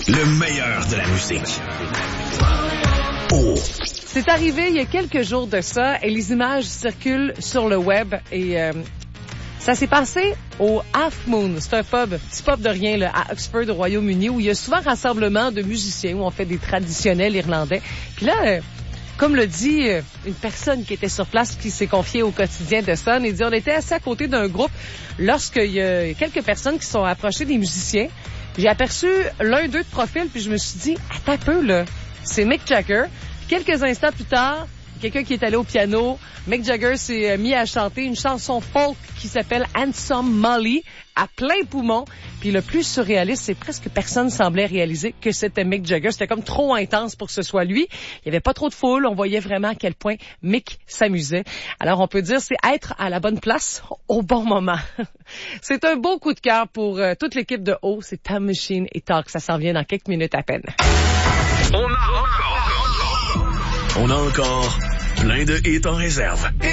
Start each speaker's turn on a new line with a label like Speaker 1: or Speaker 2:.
Speaker 1: Le meilleur de la musique. Oh.
Speaker 2: C'est arrivé il y a quelques jours de ça et les images circulent sur le web et ça s'est passé au Half Moon. C'est un petit pub de rien là, à Oxford, au Royaume-Uni, où il y a souvent rassemblement de musiciens, où on fait des traditionnels irlandais. Puis là, comme le dit une personne qui était sur place, qui s'est confiée au quotidien de Sun, il dit on était assis à côté d'un groupe lorsqu'il y a quelques personnes qui sont approchées des musiciens. J'ai aperçu l'un d'eux de profil, puis je me suis dit, attends un peu, là, c'est Mick Jagger. Quelques instants plus tard, quelqu'un qui est allé au piano, Mick Jagger s'est mis à chanter une chanson folk qui s'appelle Handsome Molly à plein poumon. Puis le plus surréaliste, c'est presque personne semblait réaliser que c'était Mick Jagger. C'était comme trop intense pour que ce soit lui. Il y avait pas trop de foule. On voyait vraiment à quel point Mick s'amusait. Alors on peut dire c'est être à la bonne place au bon moment. C'est un beau coup de cœur pour toute l'équipe de O. C'est Time Machine et Talk. Ça s'en vient dans quelques minutes à peine.
Speaker 1: On a encore plein de hits en réserve.